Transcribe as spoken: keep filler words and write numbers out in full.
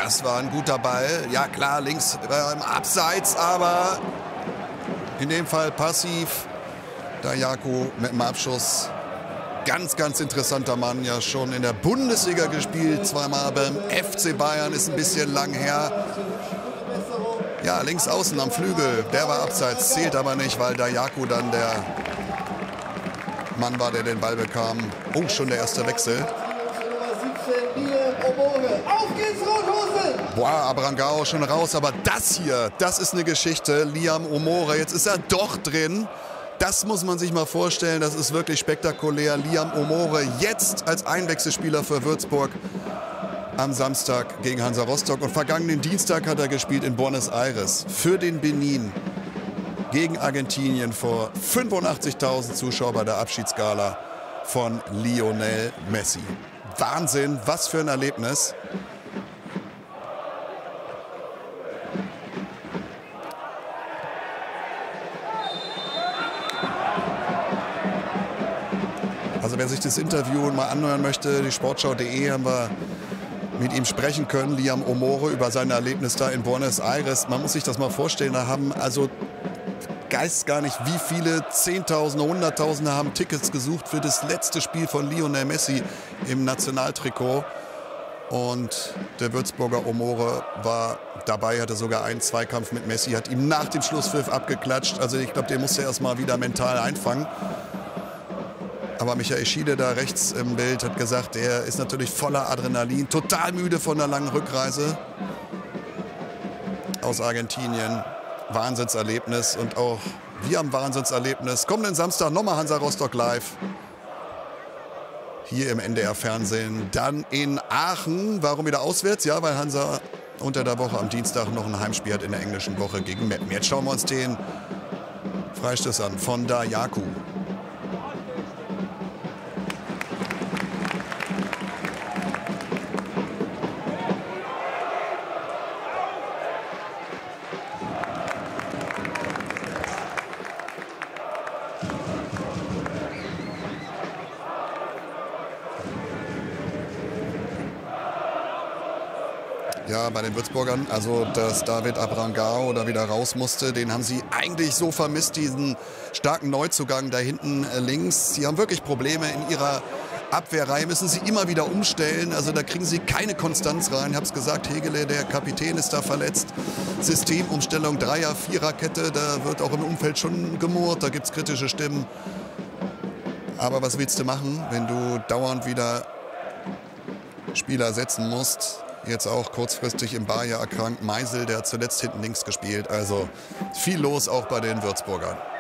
Das war ein guter Ball. Ja klar, links äh, im Abseits, aber in dem Fall passiv. Dajaku mit dem Abschuss. Ganz, ganz interessanter Mann. Ja, schon in der Bundesliga gespielt. Zweimal beim F C Bayern. Ist ein bisschen lang her. Ja, links außen am Flügel. Der war abseits. Zählt aber nicht, weil Dajaku dann der Mann war, der den Ball bekam. Oh, schon der erste Wechsel. Auf geht's, Rothose! Boah, Abrangao schon raus, aber das hier, das ist eine Geschichte. Liam Omore, jetzt ist er doch drin. Das muss man sich mal vorstellen, das ist wirklich spektakulär. Liam Omore jetzt als Einwechselspieler für Würzburg am Samstag gegen Hansa Rostock. Und vergangenen Dienstag hat er gespielt in Buenos Aires für den Benin gegen Argentinien vor fünfundachtzigtausend Zuschauern bei der Abschiedsgala von Lionel Messi. Wahnsinn, was für ein Erlebnis. Also wer sich das Interview mal anhören möchte, die Sportschau punkt de haben wir mit ihm sprechen können, Liam Omore, über sein Erlebnis da in Buenos Aires. Man muss sich das mal vorstellen, da haben also Geist gar nicht, wie viele Zehntausende, Hunderttausende haben Tickets gesucht für das letzte Spiel von Lionel Messi im Nationaltrikot. Und der Würzburger Omore war dabei, hatte sogar einen Zweikampf mit Messi, hat ihm nach dem Schlusspfiff abgeklatscht. Also ich glaube, den musste er erst mal wieder mental einfangen. Aber Michael Schiede da rechts im Bild hat gesagt, er ist natürlich voller Adrenalin, total müde von der langen Rückreise aus Argentinien. Wahnsinnserlebnis und auch wir haben Wahnsinnserlebnis. Kommenden Samstag nochmal Hansa Rostock live. Hier im N D R-Fernsehen. Dann in Aachen. Warum wieder auswärts? Ja, weil Hansa unter der Woche am Dienstag noch ein Heimspiel hat in der englischen Woche gegen Meppen. Jetzt schauen wir uns den Freistoß an von Dajaku. Ja, bei den Würzburgern, also dass David Abrangao da wieder raus musste, den haben sie eigentlich so vermisst, diesen starken Neuzugang da hinten links. Sie haben wirklich Probleme in ihrer Abwehrreihe, müssen sie immer wieder umstellen, also da kriegen sie keine Konstanz rein. Ich habe es gesagt, Hegele, der Kapitän, ist da verletzt. Systemumstellung, Dreier-, Viererkette, da wird auch im Umfeld schon gemurrt, da gibt es kritische Stimmen. Aber was willst du machen, wenn du dauernd wieder Spieler setzen musst? Jetzt auch kurzfristig im Barja erkrankt. Meisel, der hat zuletzt hinten links gespielt. Also viel los auch bei den Würzburgern.